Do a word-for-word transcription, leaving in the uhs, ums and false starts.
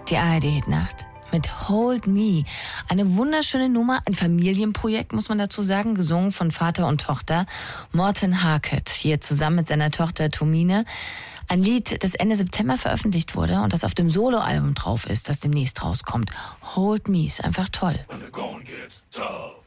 Die A R D-Hitnacht mit Hold Me. Eine wunderschöne Nummer, ein Familienprojekt, muss man dazu sagen, gesungen von Vater und Tochter. Morten Harket, hier zusammen mit seiner Tochter Tomine. Ein Lied, das Ende September veröffentlicht wurde und das auf dem Soloalbum drauf ist, das demnächst rauskommt. Hold Me ist einfach toll. When the going gets tough.